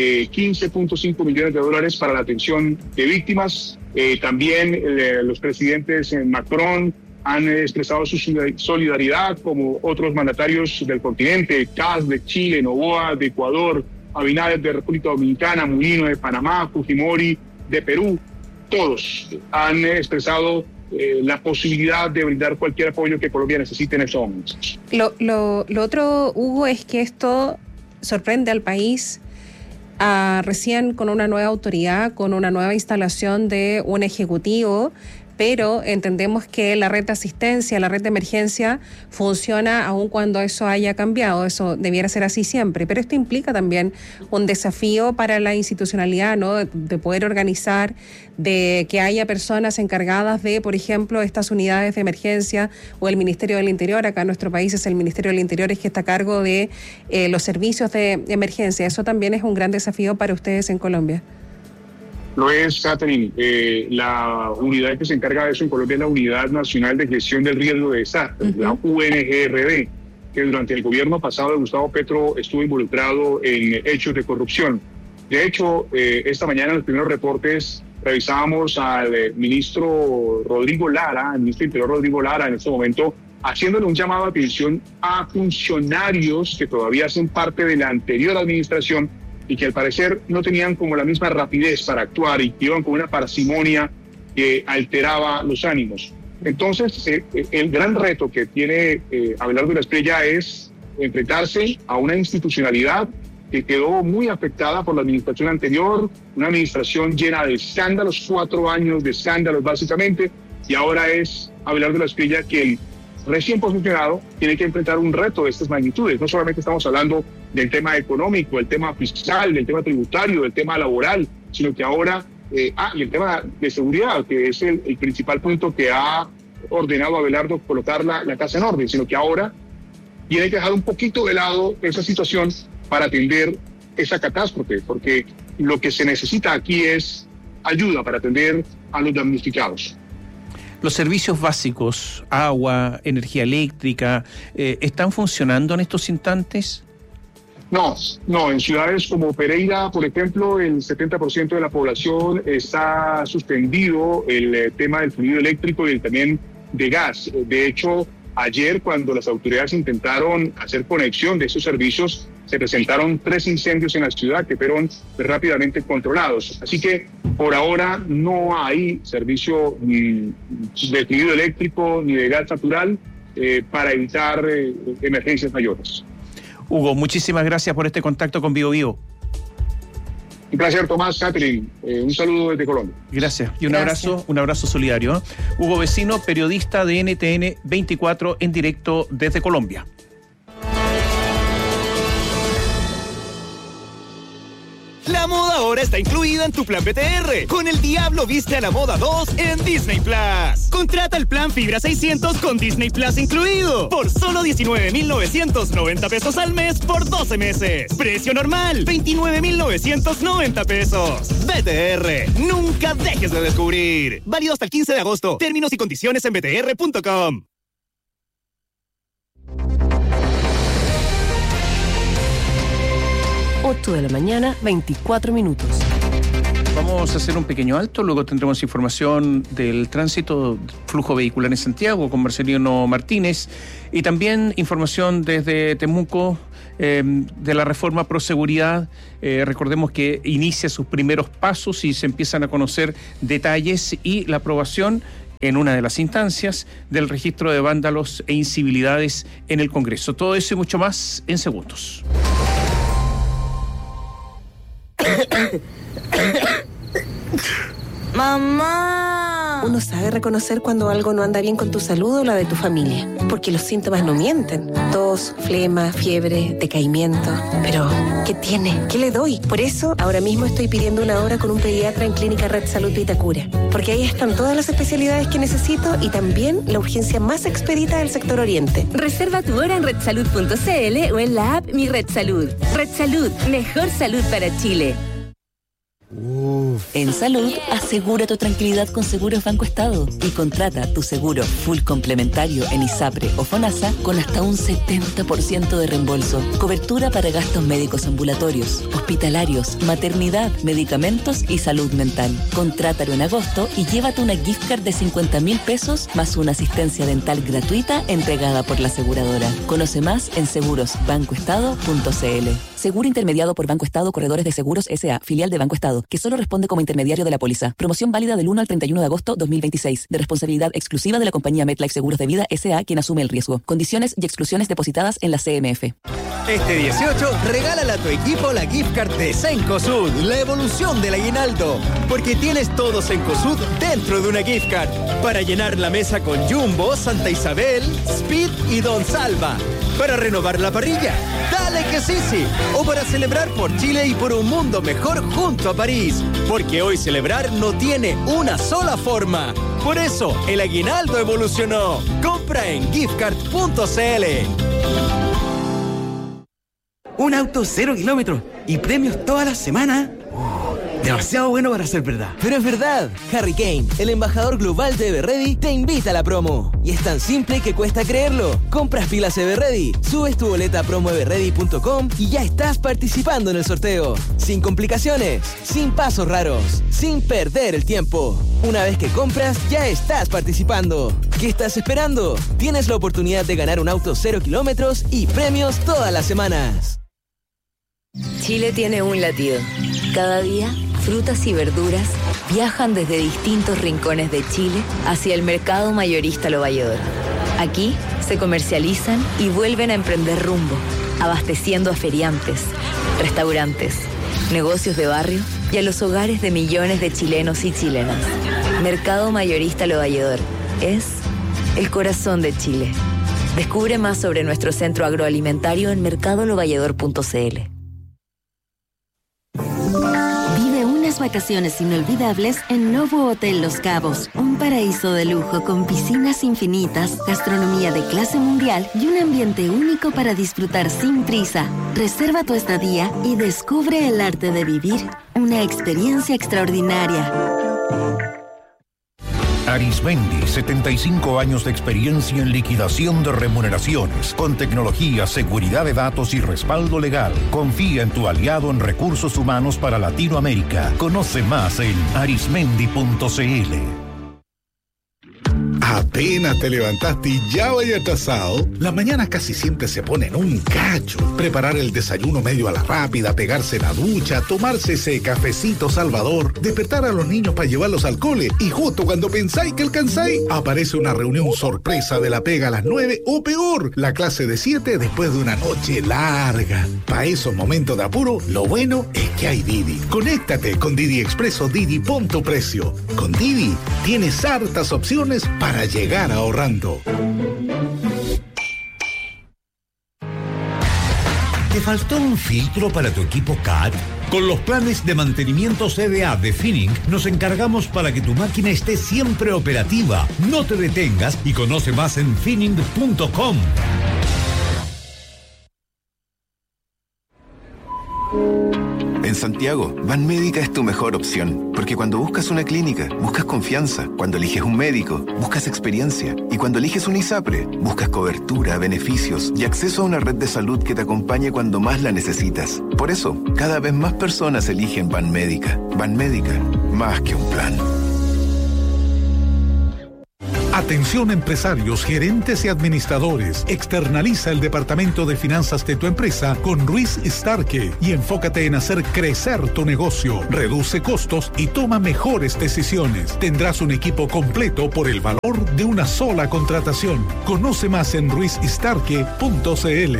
15.5 millones de dólares para la atención de víctimas. También los presidentes Macron han expresado su solidaridad, como otros mandatarios del continente, Kass de Chile, Noboa de Ecuador, Abinader de República Dominicana, Mulino de Panamá, Fujimori de Perú. Todos han expresado la posibilidad de brindar cualquier apoyo que Colombia necesite en estos momentos. Lo otro, Hugo, es que esto sorprende al país recién con una nueva autoridad, con una nueva instalación de un ejecutivo, pero entendemos que la red de asistencia, la red de emergencia funciona aun cuando eso haya cambiado. Eso debiera ser así siempre, pero esto implica también un desafío para la institucionalidad, ¿no? De poder organizar, de que haya personas encargadas de, por ejemplo, estas unidades de emergencia o el Ministerio del Interior. Acá en nuestro país es el Ministerio del Interior el que está a cargo de los servicios de emergencia. Eso también es un gran desafío para ustedes en Colombia. Lo es, Catherine. La unidad que se encarga de eso en Colombia es la Unidad Nacional de Gestión del Riesgo de Desastres, la UNGRD, que durante el gobierno pasado de Gustavo Petro estuvo involucrado en hechos de corrupción. De hecho, esta mañana en los primeros reportes revisábamos al ministro Rodrigo Lara, el ministro Interior Rodrigo Lara, en este momento, haciéndole un llamado de atención a funcionarios que todavía hacen parte de la anterior administración y que al parecer no tenían como la misma rapidez para actuar y que iban con una parsimonia que alteraba los ánimos. Entonces, el gran reto que tiene Abelardo de la Espriella es enfrentarse a una institucionalidad que quedó muy afectada por la administración anterior, una administración llena de escándalos, 4 años de escándalos básicamente, y ahora es Abelardo de la Espriella quien, recién posicionado, tiene que enfrentar un reto de estas magnitudes. No solamente estamos hablando del tema económico, del tema fiscal, del tema tributario, del tema laboral, sino que ahora, y el tema de seguridad, que es el principal punto que ha ordenado Abelardo colocar la casa en orden, sino que ahora tiene que dejar un poquito de lado esa situación para atender esa catástrofe, porque lo que se necesita aquí es ayuda para atender a los damnificados. ¿Los servicios básicos, agua, energía eléctrica, están funcionando en estos instantes? No, en ciudades como Pereira, por ejemplo, el 70% de la población está suspendido el tema del fluido eléctrico y también de gas. De hecho, ayer cuando las autoridades intentaron hacer conexión de estos servicios, se presentaron 3 incendios en la ciudad que fueron rápidamente controlados. Así que por ahora no hay servicio ni de fluido eléctrico ni de gas natural para evitar emergencias mayores. Hugo, muchísimas gracias por este contacto con Vivo Vivo. Un placer, Tomás, Catherine. Un saludo desde Colombia. Gracias. Y un abrazo solidario. Hugo Vecino, periodista de NTN 24 en directo desde Colombia. La moda ahora está incluida en tu plan BTR. Con El Diablo Viste a la Moda 2 en Disney Plus. Contrata el plan Fibra 600 con Disney Plus incluido. Por solo 19,990 pesos al mes por 12 meses. Precio normal, 29,990 pesos. BTR, nunca dejes de descubrir. Válido hasta el 15 de agosto. Términos y condiciones en btr.com. De la mañana, 24 minutos. Vamos a hacer un pequeño alto, luego tendremos información del tránsito, flujo vehicular en Santiago con Marcelino Martínez y también información desde Temuco de la reforma Proseguridad. Recordemos que inicia sus primeros pasos y se empiezan a conocer detalles y la aprobación en una de las instancias del registro de vándalos e incivilidades en el Congreso. Todo eso y mucho más en segundos. ¡Mamá! Uno sabe reconocer cuando algo no anda bien con tu salud o la de tu familia, porque los síntomas no mienten. Tos, flema, fiebre, decaimiento. Pero, ¿qué tiene? ¿Qué le doy? Por eso, ahora mismo estoy pidiendo una hora con un pediatra en Clínica Red Salud Vitacura, porque ahí están todas las especialidades que necesito y también la urgencia más expedita del sector oriente. Reserva tu hora en redsalud.cl o en la app Mi Red Salud. Red Salud, mejor salud para Chile. En salud, asegura tu tranquilidad con Seguros Banco Estado y contrata tu seguro full complementario en ISAPRE o FONASA con hasta un 70% de reembolso. Cobertura para gastos médicos ambulatorios, hospitalarios, maternidad, medicamentos y salud mental. Contrátalo en agosto y llévate una gift card de 50,000 pesos más una asistencia dental gratuita entregada por la aseguradora. Conoce más en segurosbancoestado.cl. Seguro intermediado por Banco Estado Corredores de Seguros S.A., filial de Banco Estado, que solo responde como intermediario de la póliza. Promoción válida del 1 al 31 de agosto 2026. De responsabilidad exclusiva de la compañía MetLife Seguros de Vida S.A., quien asume el riesgo. Condiciones y exclusiones depositadas en la CMF. Este 18, regálale a tu equipo la gift card de Cencosud, la evolución del aguinaldo. Porque tienes todo Cencosud dentro de una gift card. Para llenar la mesa con Jumbo, Santa Isabel, Speed y Don Salva. Para renovar la parrilla, dale que sí. O para celebrar por Chile y por un mundo mejor junto a París. Porque hoy celebrar no tiene una sola forma. Por eso, el aguinaldo evolucionó. Compra en giftcard.cl. Un auto 0 kilómetros y premios toda la semana. Demasiado bueno para ser verdad. Pero es verdad. Harry Kane, el embajador global de Everready, te invita a la promo. Y es tan simple que cuesta creerlo. Compras pilas Everready, subes tu boleta a promoeverready.com y ya estás participando en el sorteo. Sin complicaciones, sin pasos raros, sin perder el tiempo. Una vez que compras, ya estás participando. ¿Qué estás esperando? Tienes la oportunidad de ganar un auto 0 kilómetros y premios todas las semanas. Chile tiene un latido. Cada día, frutas y verduras viajan desde distintos rincones de Chile hacia el mercado mayorista Lo Valledor. Aquí se comercializan y vuelven a emprender rumbo, abasteciendo a feriantes, restaurantes, negocios de barrio y a los hogares de millones de chilenos y chilenas. Mercado mayorista Lo Valledor es el corazón de Chile. Descubre más sobre nuestro centro agroalimentario en mercadolovalledor.cl. Vacaciones inolvidables en Novo Hotel Los Cabos, un paraíso de lujo con piscinas infinitas, gastronomía de clase mundial y un ambiente único para disfrutar sin prisa. Reserva tu estadía y descubre el arte de vivir una experiencia extraordinaria. Arismendi, 75 años de experiencia en liquidación de remuneraciones, con tecnología, seguridad de datos y respaldo legal. Confía en tu aliado en recursos humanos para Latinoamérica. Conoce más en arismendi.cl. Apenas te levantaste y ya vaya atrasado. Las mañanas casi siempre se ponen un cacho. Preparar el desayuno medio a la rápida, pegarse la ducha, tomarse ese cafecito salvador, despertar a los niños para llevarlos al cole y justo cuando pensáis que alcanzáis, aparece una reunión sorpresa de la pega a las 9 o peor, la clase de 7 después de una noche larga. Para esos momentos de apuro, lo bueno es que hay Didi. Conéctate con Didi Expreso Didi, pon tu precio. Con Didi tienes hartas opciones para llegar ahorrando. ¿Te faltó un filtro para tu equipo CAT? Con los planes de mantenimiento CDA de Finning, nos encargamos para que tu máquina esté siempre operativa. No te detengas y conoce más en finning.com. En Santiago, Banmédica es tu mejor opción, porque cuando buscas una clínica, buscas confianza, cuando eliges un médico, buscas experiencia, y cuando eliges un ISAPRE, buscas cobertura, beneficios y acceso a una red de salud que te acompañe cuando más la necesitas. Por eso, cada vez más personas eligen Banmédica. Banmédica, más que un plan. Atención empresarios, gerentes y administradores. Externaliza el departamento de finanzas de tu empresa con Ruiz Starke y enfócate en hacer crecer tu negocio. Reduce costos y toma mejores decisiones. Tendrás un equipo completo por el valor de una sola contratación. Conoce más en ruizstarke.cl.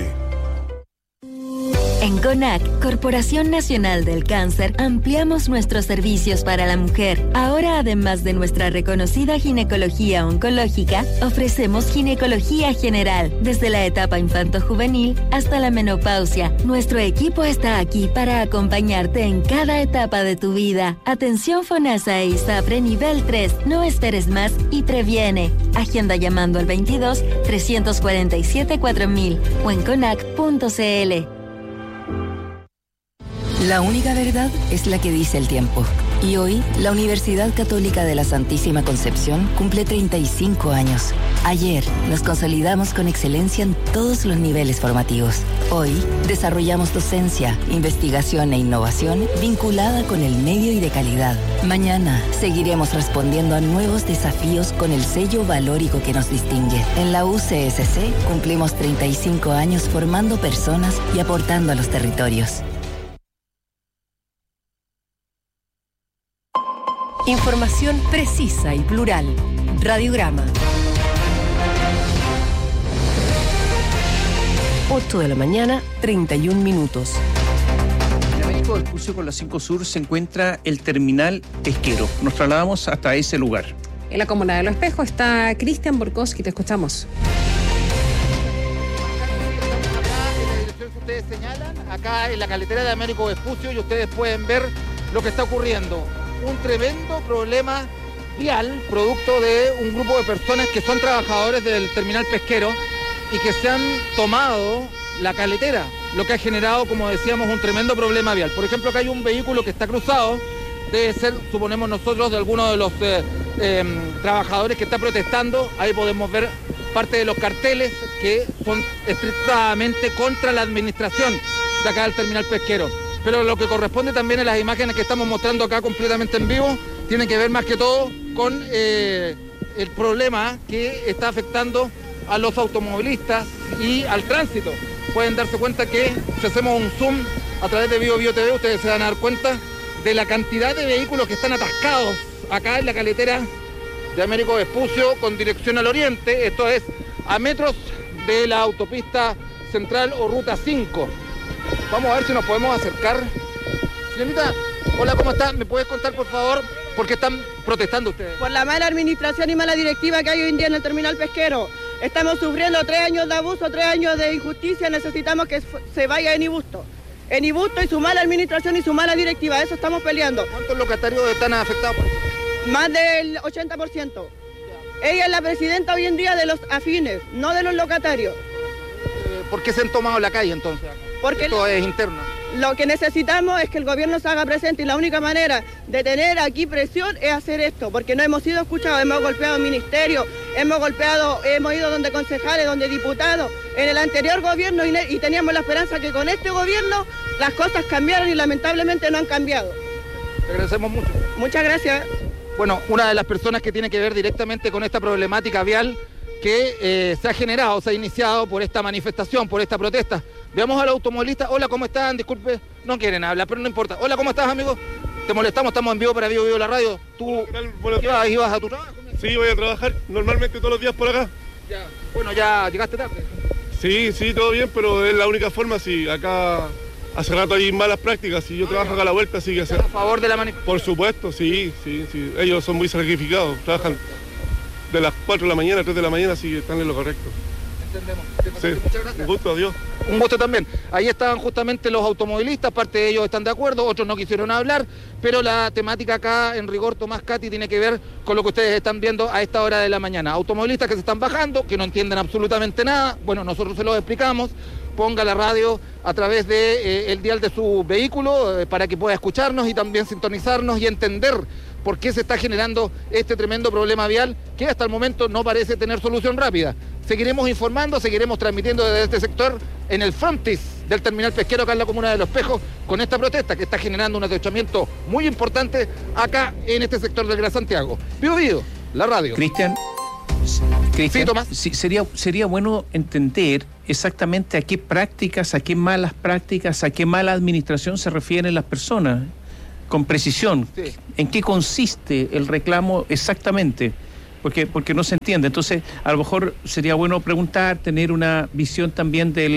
En CONAC, Corporación Nacional del Cáncer, ampliamos nuestros servicios para la mujer. Ahora, además de nuestra reconocida ginecología oncológica, ofrecemos ginecología general, desde la etapa infanto-juvenil hasta la menopausia. Nuestro equipo está aquí para acompañarte en cada etapa de tu vida. Atención FONASA e ISAPRE nivel 3. No esperes más y previene. Agenda llamando al 22 347 4000 o en conac.cl. La única verdad es la que dice el tiempo. Y hoy, la Universidad Católica de la Santísima Concepción cumple 35 años. Ayer, nos consolidamos con excelencia en todos los niveles formativos. Hoy, desarrollamos docencia, investigación e innovación vinculada con el medio y de calidad. Mañana, seguiremos respondiendo a nuevos desafíos con el sello valórico que nos distingue. En la UCSC, cumplimos 35 años formando personas y aportando a los territorios. Información precisa y plural. Radiograma. 8 de la mañana, 31 minutos. En Américo Vespucio con la 5 Sur se encuentra el terminal pesquero. Nos trasladamos hasta ese lugar. En la comuna de Los Espejos está Cristian Borkowski, te escuchamos. Ustedes señalan acá en la carretera de Américo Vespucio y ustedes pueden ver lo que está ocurriendo. Un tremendo problema vial, producto de un grupo de personas que son trabajadores del terminal pesquero y que se han tomado la carretera, lo que ha generado, como decíamos, un tremendo problema vial. Por ejemplo, acá hay un vehículo que está cruzado, debe ser, suponemos nosotros, de alguno de los trabajadores que está protestando. Ahí podemos ver parte de los carteles que son estrictamente contra la administración de acá del terminal pesquero. Pero lo que corresponde también en las imágenes que estamos mostrando acá completamente en vivo, tiene que ver más que todo con el problema que está afectando a los automovilistas y al tránsito. Pueden darse cuenta que si hacemos un zoom a través de BioBio TV, ustedes se van a dar cuenta de la cantidad de vehículos que están atascados acá en la carretera de Américo Vespucio con dirección al oriente. Esto es a metros de la autopista central o ruta 5. Vamos a ver si nos podemos acercar. Señorita, hola, ¿cómo está? ¿Me puedes contar, por favor, por qué están protestando ustedes? Por la mala administración y mala directiva que hay hoy en día en el terminal pesquero. Estamos sufriendo 3 años de abuso, 3 años de injusticia. Necesitamos que se vaya Enibusto. Enibusto y su mala administración y su mala directiva. Eso estamos peleando. ¿Cuántos locatarios están afectados por eso? Más del 80%. Ella es la presidenta hoy en día de los afines, no de los locatarios. ¿Por qué se han tomado la calle entonces? Porque esto es interno. Lo que necesitamos es que el gobierno se haga presente y la única manera de tener aquí presión es hacer esto, porque no hemos sido escuchados, hemos golpeado el ministerio, hemos ido donde concejales, donde diputados, en el anterior gobierno y teníamos la esperanza que con este gobierno las cosas cambiaron y lamentablemente no han cambiado. Te agradecemos mucho. Muchas gracias. Bueno, una de las personas que tiene que ver directamente con esta problemática vial que se ha generado, se ha iniciado por esta manifestación, por esta protesta. Veamos al automovilista. Hola, ¿cómo están? Disculpe, no quieren hablar, pero no importa. Hola, ¿cómo estás, amigo? Te molestamos, estamos en vivo para Vivo la radio. ¿Tú ibas a tu trabajo? Sí, voy a trabajar normalmente todos los días por acá. Ya. Bueno, ¿ya llegaste tarde? Sí, todo bien, pero es la única forma. Si acá hace rato hay malas prácticas y yo trabajo acá a la vuelta, así que... ¿Estás a favor de la manifestación? Por supuesto, sí. Ellos son muy sacrificados, trabajan de las 4 de la mañana a 3 de la mañana, así que están en lo correcto. Entendemos. Sí. Muchas gracias. Un gusto, adiós. Un gusto también. Ahí estaban justamente los automovilistas, parte de ellos están de acuerdo, otros no quisieron hablar, pero la temática acá, en rigor, Tomás, Katy, tiene que ver con lo que ustedes están viendo a esta hora de la mañana. Automovilistas que se están bajando, que no entienden absolutamente nada. Bueno, nosotros se los explicamos. Ponga la radio a través de el dial de su vehículo para que pueda escucharnos y también sintonizarnos y entender por qué se está generando este tremendo problema vial que hasta el momento no parece tener solución rápida. Seguiremos informando, seguiremos transmitiendo desde este sector en el frontis del terminal pesquero acá en la comuna de Los Pejos con esta protesta que está generando un atechamiento muy importante acá en este sector del Gran Santiago. Vivo, la radio. Cristian, sí, Tomás. Sí, sería bueno entender exactamente a qué prácticas, a qué malas prácticas, a qué mala administración se refieren las personas, con precisión. Sí. ¿En qué consiste el reclamo exactamente? Porque no se entiende. Entonces, a lo mejor sería bueno preguntar, tener una visión también de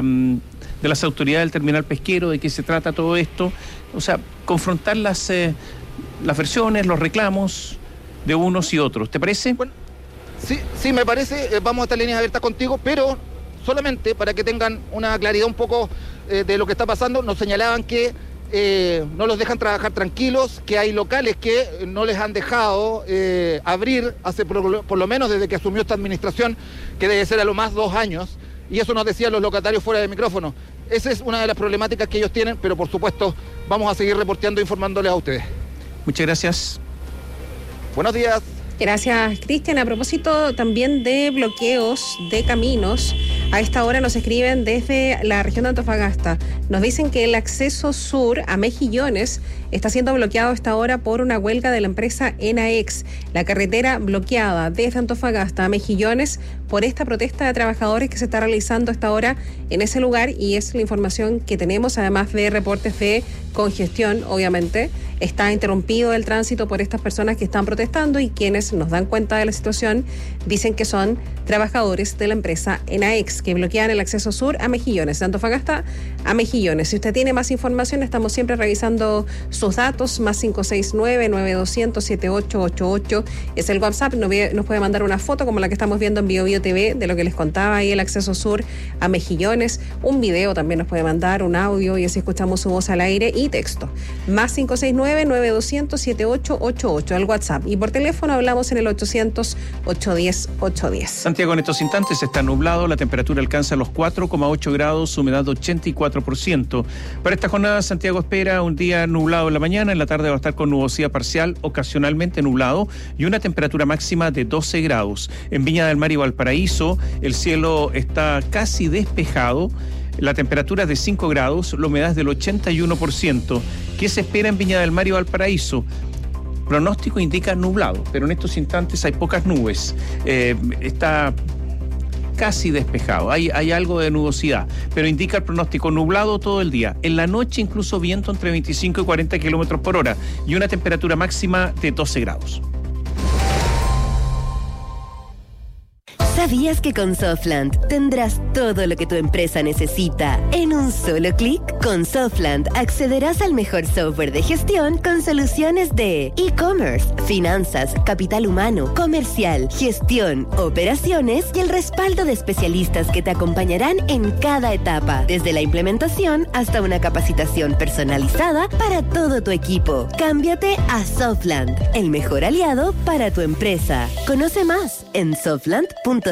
las autoridades del terminal pesquero, de qué se trata todo esto. O sea, confrontar las versiones, los reclamos de unos y otros. ¿Te parece? Bueno, sí, me parece. Vamos a estar líneas abiertas contigo, pero solamente para que tengan una claridad un poco de lo que está pasando. Nos señalaban que no los dejan trabajar tranquilos, que hay locales que no les han dejado abrir hace por lo menos desde que asumió esta administración, que debe ser a lo más 2 años, y eso nos decían los locatarios fuera de micrófono. Esa es una de las problemáticas que ellos tienen, pero por supuesto vamos a seguir reporteando e informándoles a ustedes. Muchas gracias. Buenos días. Gracias, Cristian. A propósito también de bloqueos de caminos, a esta hora nos escriben desde la región de Antofagasta. Nos dicen que el acceso sur a Mejillones está siendo bloqueado a esta hora por una huelga de la empresa ENAEX. La carretera bloqueada desde Antofagasta a Mejillones por esta protesta de trabajadores que se está realizando a esta hora en ese lugar, y es la información que tenemos, además de reportes de congestión, obviamente. Está interrumpido el tránsito por estas personas que están protestando, y quienes nos dan cuenta de la situación dicen que son trabajadores de la empresa ENAEX que bloquean el acceso sur a Mejillones, de Antofagasta a Mejillones. Si usted tiene más información, estamos siempre revisando sus datos. Más 569-9200-7888 es el WhatsApp. Nos puede mandar una foto como la que estamos viendo en BioBio TV de lo que les contaba ahí, el acceso sur a Mejillones. Un video también nos puede mandar, un audio, y así escuchamos su voz al aire, y texto. Más 569-9200-7888 al WhatsApp, y por teléfono hablamos en el 800-810-810. Santiago, en estos instantes está nublado, la temperatura alcanza los 4,8 grados, humedad 84%. Para esta jornada, Santiago espera un día nublado en la mañana, en la tarde va a estar con nubosidad parcial, ocasionalmente nublado, y una temperatura máxima de 12 grados. En Viña del Mar y Valparaíso, el cielo está casi despejado, la temperatura es de 5 grados, la humedad es del 81%. ¿Qué se espera en Viña del Mar y Valparaíso? Pronóstico indica nublado, pero en estos instantes hay pocas nubes. Está casi despejado, hay algo de nubosidad, pero indica el pronóstico nublado todo el día. En la noche incluso viento entre 25 y 40 kilómetros por hora y una temperatura máxima de 12 grados. ¿Sabías que con Softland tendrás todo lo que tu empresa necesita en un solo clic? Con Softland accederás al mejor software de gestión con soluciones de e-commerce, finanzas, capital humano, comercial, gestión, operaciones y el respaldo de especialistas que te acompañarán en cada etapa, desde la implementación hasta una capacitación personalizada para todo tu equipo. Cámbiate a Softland, el mejor aliado para tu empresa. Conoce más en softland.cl.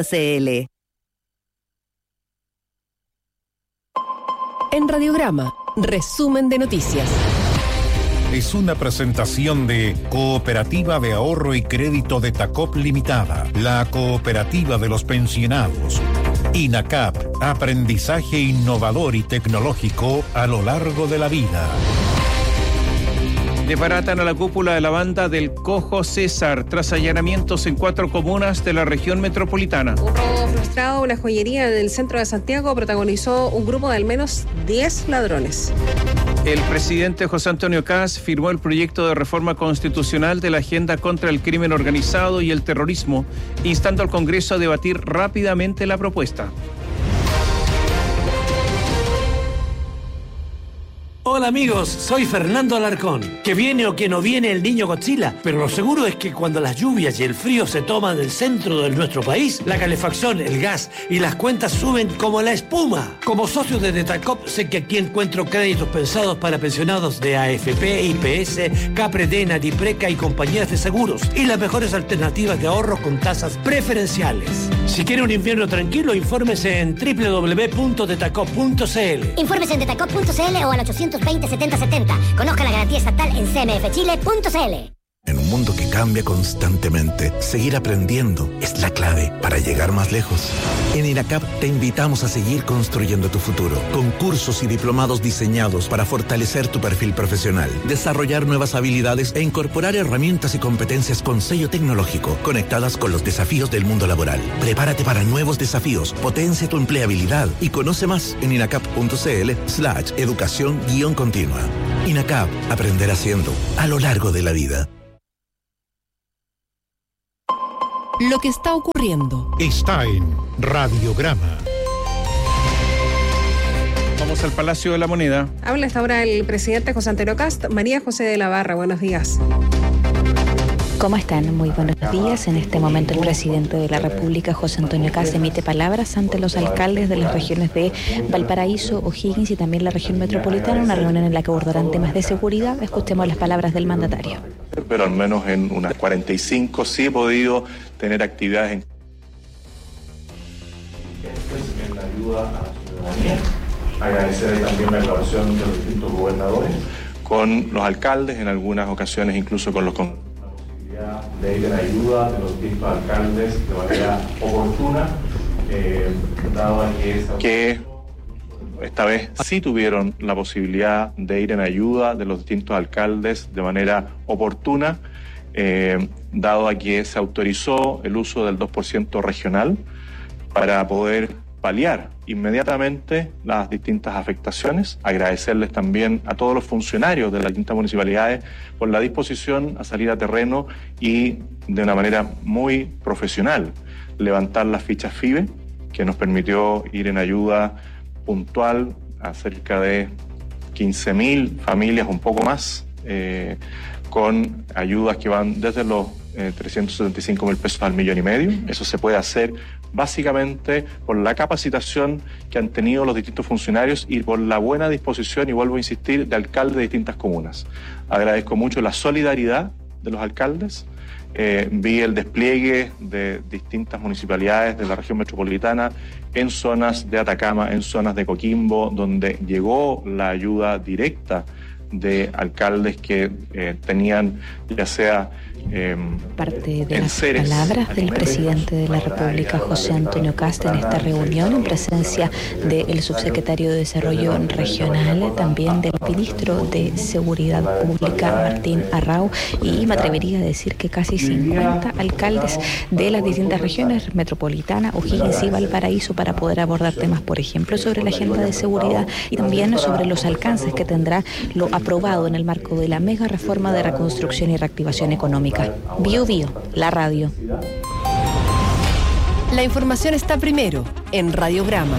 En Radiograma, resumen de noticias. Es una presentación de Cooperativa de Ahorro y Crédito de Tacop Limitada, la cooperativa de los pensionados. INACAP, aprendizaje innovador y tecnológico a lo largo de la vida. Desbaratan a la cúpula de la banda del Cojo César tras allanamientos en 4 comunas de la región metropolitana. Un robo frustrado, una joyería en el centro de Santiago protagonizó un grupo de al menos 10 ladrones. El presidente José Antonio Kast firmó el proyecto de reforma constitucional de la agenda contra el crimen organizado y el terrorismo, instando al Congreso a debatir rápidamente la propuesta. Hola amigos, soy Fernando Alarcón. Que viene o que no viene el niño Godzilla, pero lo seguro es que cuando las lluvias y el frío se toman del centro de nuestro país, la calefacción, el gas y las cuentas suben como la espuma. Como socio de Detacop sé que aquí encuentro créditos pensados para pensionados de AFP, IPS, Capredena, Dipreca y compañías de seguros y las mejores alternativas de ahorro con tasas preferenciales. Si quiere un invierno tranquilo, infórmese en www.detacop.cl. Infórmese en detacop.cl o al 820-7070. Conozca la garantía estatal en cmfchile.cl. En un mundo que cambia constantemente, seguir aprendiendo es la clave para llegar más lejos. En INACAP te invitamos a seguir construyendo tu futuro, con cursos y diplomados diseñados para fortalecer tu perfil profesional, desarrollar nuevas habilidades e incorporar herramientas y competencias con sello tecnológico, conectadas con los desafíos del mundo laboral. Prepárate para nuevos desafíos, potencia tu empleabilidad y conoce más en inacap.cl/educación-continua. INACAP, aprender haciendo, a lo largo de la vida. Lo que está ocurriendo está en Radiograma. Vamos al Palacio de la Moneda. Habla hasta ahora el presidente José Antonio Kast. María José de la Barra, buenos días. ¿Cómo están? Muy buenos días. En este momento el presidente de la República, José Antonio Kast, emite palabras ante los alcaldes de las regiones de Valparaíso, O'Higgins y también la región metropolitana, una reunión en la que abordarán temas de seguridad. Escuchemos las palabras del mandatario. Pero al menos en unas 45 sí he podido tener actividades en la ayuda a la ciudadanía. Agradecer también la colaboración de los distintos gobernadores con los alcaldes, en algunas ocasiones incluso con los de ir en ayuda de los distintos alcaldes de manera oportuna, dado que esta vez sí tuvieron la posibilidad de ir en ayuda de los distintos alcaldes de manera oportuna, dado a que se autorizó el uso del 2% regional para poder paliar inmediatamente las distintas afectaciones. Agradecerles también a todos los funcionarios de las distintas municipalidades por la disposición a salir a terreno y de una manera muy profesional levantar las fichas FIBE, que nos permitió ir en ayuda puntual a cerca de 15.000 familias, un poco más, con ayudas que van desde los 375.000 pesos al 1,5 millones. Eso se puede hacer básicamente por la capacitación que han tenido los distintos funcionarios y por la buena disposición, y vuelvo a insistir, de alcaldes de distintas comunas. Agradezco mucho la solidaridad de los alcaldes. Vi el despliegue de distintas municipalidades de la región metropolitana en zonas de Atacama, en zonas de Coquimbo, donde llegó la ayuda directa de alcaldes que tenían ya sea parte de las palabras del presidente de la República, José Antonio Kast, en esta reunión, en presencia del subsecretario de Desarrollo Regional, también del ministro de Seguridad Pública, Martín Arrau, y me atrevería a decir que casi 50 alcaldes de las distintas regiones, metropolitana, O'Higgins y Valparaíso, para poder abordar temas, por ejemplo, sobre la agenda de seguridad y también sobre los alcances que tendrá lo aprobado en el marco de la mega reforma de reconstrucción y reactivación económica. Bio Bio, la radio. La información está primero en Radiograma.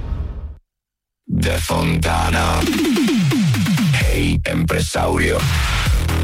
De Fontana. Hey, empresario.